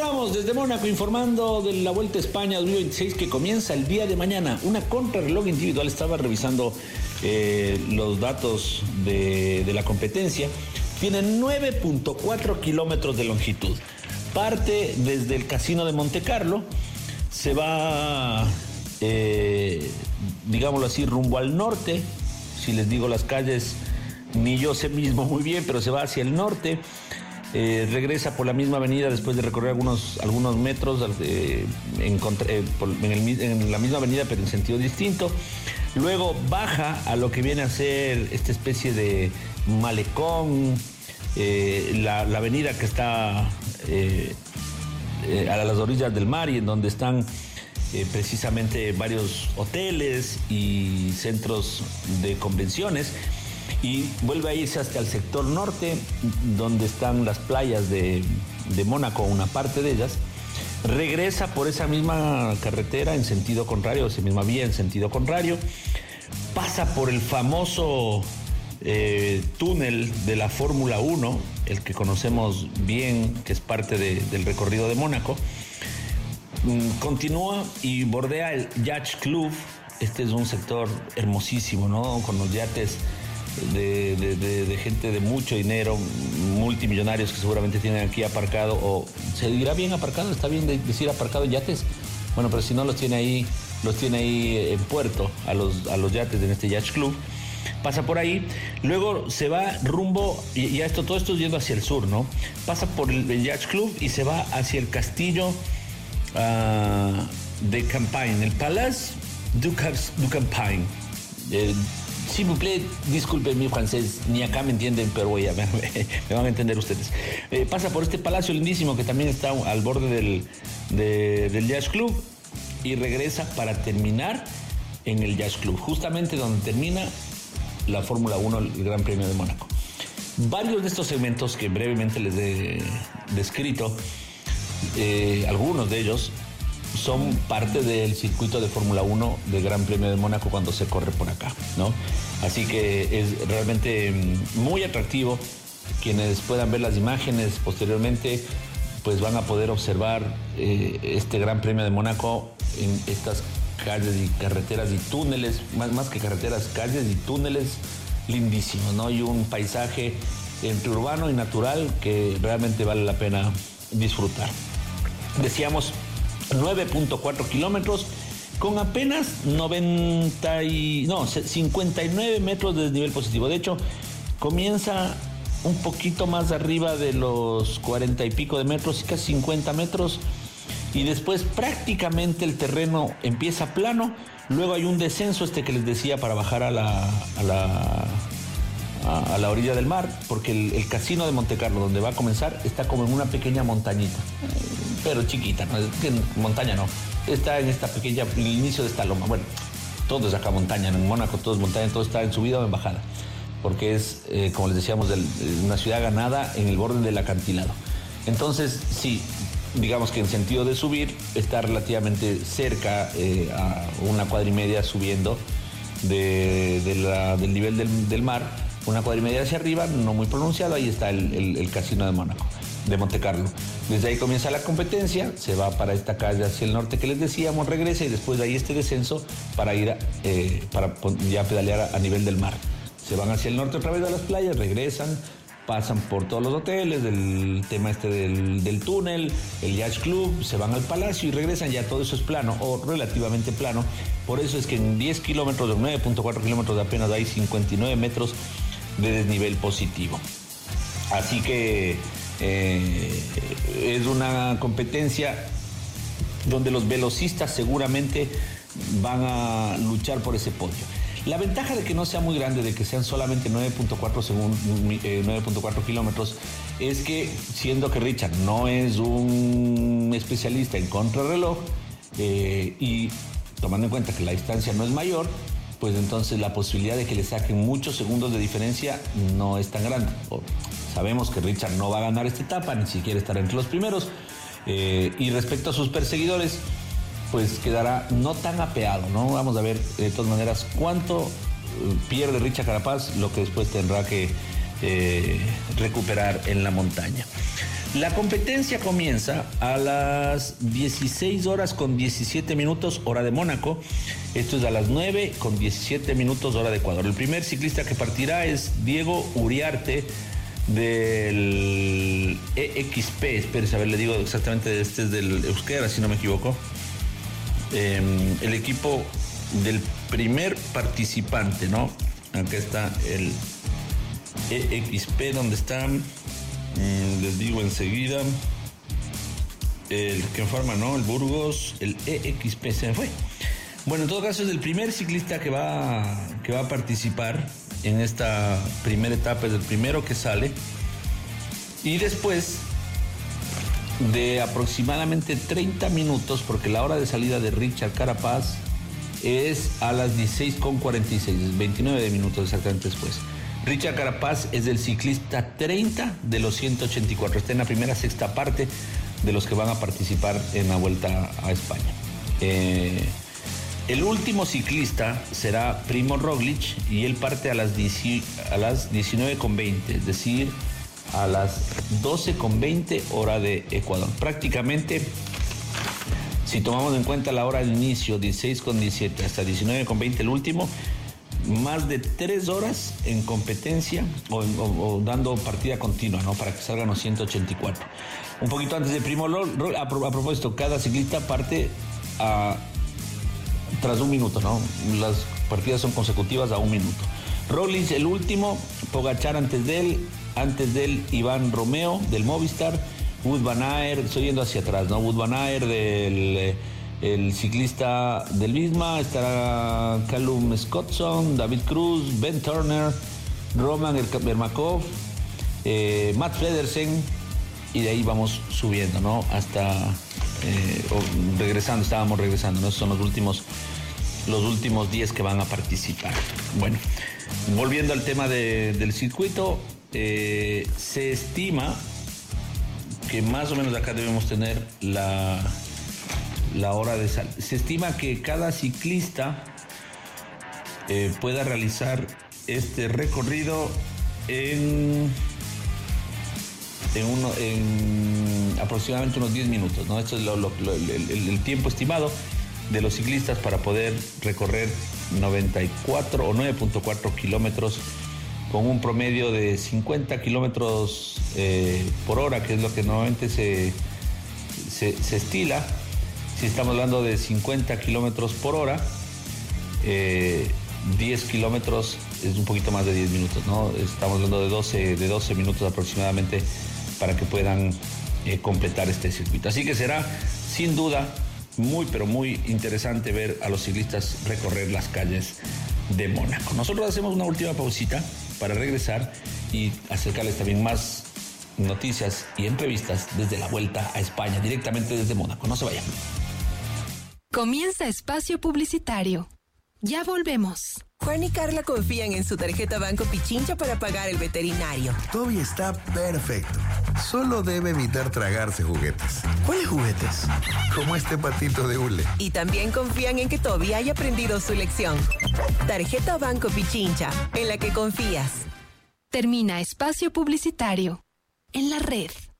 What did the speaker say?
Continuamos desde Mónaco informando de la Vuelta a España 2026 que comienza el día de mañana. Una contrarreloj individual. Estaba revisando los datos de la competencia. Tiene 9.4 kilómetros de longitud. Parte desde el Casino de Montecarlo. Se va, digámoslo así, rumbo al norte. Si les digo las calles, ni yo sé mismo muy bien, pero se va hacia el norte. Regresa por la misma avenida después de recorrer algunos metros en la misma avenida, pero en sentido distinto. Luego baja a lo que viene a ser esta especie de malecón, la avenida que está a las orillas del mar y en donde están precisamente varios hoteles y centros de convenciones. Y vuelve a irse hasta el sector norte, donde están las playas de Mónaco, una parte de ellas. Regresa por esa misma carretera en sentido contrario, esa misma vía en sentido contrario. Pasa por el famoso túnel de la Fórmula 1, el que conocemos bien, que es parte del recorrido de Mónaco. Continúa y bordea el Yacht Club. Este es un sector hermosísimo, ¿no? Con los yates de gente de mucho dinero, multimillonarios que seguramente tienen aquí aparcado, o se dirá bien aparcado, está bien decir aparcado yates, bueno, pero si no los tiene ahí en puerto a los yates en este Yacht Club. Pasa por ahí, luego se va rumbo, y todo esto es yendo hacia el sur, ¿no? Pasa por el Yacht Club y se va hacia el castillo de Campagne, el Palace du Campagne. S'il vous plaît, disculpen mi francés, ni acá me entienden, pero me van a entender ustedes. Pasa por este palacio lindísimo que también está al borde del Yacht Club y regresa para terminar en el Yacht Club, justamente donde termina la Fórmula 1, el Gran Premio de Mónaco. Varios de estos segmentos que brevemente les he descrito, algunos de ellos son parte del circuito de Fórmula 1 del Gran Premio de Mónaco cuando se corre por acá, ¿no? Así que es realmente muy atractivo. Quienes puedan ver las imágenes posteriormente, pues van a poder observar este Gran Premio de Mónaco en estas calles y carreteras y túneles, más que carreteras, calles y túneles lindísimos, ¿no? Y un paisaje entre urbano y natural que realmente vale la pena disfrutar. Decíamos 9.4 kilómetros con apenas 59 metros de desnivel positivo. De hecho, comienza un poquito más arriba de los 40 y pico de metros, casi 50 metros, y después prácticamente el terreno empieza plano. Luego hay un descenso que les decía para bajar a la orilla del mar, porque el Casino de Montecarlo, donde va a comenzar, está como en una pequeña montañita, pero chiquita, ¿no? Montaña no, está en esta pequeña, el inicio de esta loma. Bueno, todo es acá montaña, en Mónaco todo es montaña, todo está en subida o en bajada, porque es, como les decíamos, una ciudad ganada en el borde del acantilado. Entonces, sí, digamos que en sentido de subir, está relativamente cerca, a una cuadra y media subiendo del nivel del mar, una cuadra y media hacia arriba, no muy pronunciado. Ahí está el Casino de Mónaco, de Montecarlo. Desde ahí comienza la competencia, se va para esta calle hacia el norte que les decíamos, regresa y después de ahí este descenso para ir para ya pedalear a nivel del mar. Se van hacia el norte otra vez a las playas, regresan, pasan por todos los hoteles, el tema del túnel, el Yacht Club, se van al palacio y regresan. Ya todo eso es plano o relativamente plano. Por eso es que en 10 kilómetros, de 9.4 kilómetros de apenas hay 59 metros de desnivel positivo. Así que es una competencia donde los velocistas seguramente van a luchar por ese podio. La ventaja de que no sea muy grande, de que sean solamente 9.4 kilómetros, es que, siendo que Richard no es un especialista en contrarreloj, y tomando en cuenta que la distancia no es mayor, pues entonces la posibilidad de que le saquen muchos segundos de diferencia no es tan grande. Sabemos que Richard no va a ganar esta etapa, ni siquiera estará entre los primeros, y respecto a sus perseguidores, pues quedará no tan apeado, ¿no? Vamos a ver de todas maneras cuánto pierde Richard Carapaz, lo que después tendrá que recuperar en la montaña. La competencia comienza a las 16 horas con 17 minutos, hora de Mónaco. Esto es a las 9 con 17 minutos, hora de Ecuador. El primer ciclista que partirá es Diego Uriarte del EXP. Espere, a ver, le digo exactamente, este es del Euskera, si no me equivoco. El equipo del primer participante, ¿no? Acá está el EXP, donde están, les digo enseguida, el que forma, ¿no? El Burgos, el EXP se me fue. Bueno, en todo caso es el primer ciclista que va a participar en esta primera etapa, es el primero que sale. Y después de aproximadamente 30 minutos, porque la hora de salida de Richard Carapaz es a las 16:46, 29 minutos exactamente después. Richard Carapaz es el ciclista 30 de los 184, está en la primera sexta parte de los que van a participar en la Vuelta a España. El último ciclista será Primo Roglic y él parte a las 19:20, es decir, a las 12:20 hora de Ecuador. Prácticamente, si tomamos en cuenta la hora de inicio, 16:17 hasta 19:20 el último, más de 3 horas en competencia o dando partida continua, ¿no? Para que salgan los 184. Un poquito antes de Primo Roglic, a propósito, cada ciclista parte tras un minuto, ¿no? Las partidas son consecutivas a un minuto. Roglic el último, Pogačar antes de él Iván Romeo del Movistar, Wout van Aert, estoy yendo hacia atrás, ¿no? Wout van Aert el ciclista del Visma, estará Callum Scottson, David Cruz, Ben Turner, Roman Ermakov, Matt Pedersen, y de ahí vamos subiendo, ¿no? Hasta estábamos regresando, ¿no? Esos son los últimos 10 que van a participar. Bueno, volviendo al tema del circuito, se estima que más o menos acá debemos tener la hora de salida. Se estima que cada ciclista pueda realizar este recorrido en aproximadamente unos 10 minutos, ¿no? Esto es el tiempo estimado de los ciclistas para poder recorrer 94 o 9.4 kilómetros con un promedio de 50 kilómetros por hora, que es lo que normalmente se estila. Si estamos hablando de 50 kilómetros por hora, 10 kilómetros es un poquito más de 10 minutos, ¿no? Estamos hablando de 12 minutos aproximadamente para que puedan completar este circuito. Así que será, sin duda, muy, pero muy interesante ver a los ciclistas recorrer las calles de Mónaco. Nosotros hacemos una última pausita para regresar y acercarles también más noticias y entrevistas desde la Vuelta a España, directamente desde Mónaco. No se vayan. Comienza Espacio Publicitario. Ya volvemos. Juan y Carla confían en su tarjeta Banco Pichincha para pagar el veterinario. Toby está perfecto. Solo debe evitar tragarse juguetes. ¿Cuáles juguetes? Como este patito de hule. Y también confían en que Toby haya aprendido su lección. Tarjeta Banco Pichincha, en la que confías. Termina Espacio Publicitario. En la red.